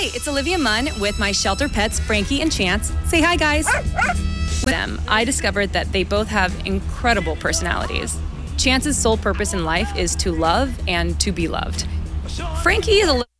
Hey, it's Olivia Munn with my shelter pets, Frankie and Chance. Say hi, guys. With them, I discovered that they both have incredible personalities. Chance's sole purpose in life is to love and to be loved. Frankie is a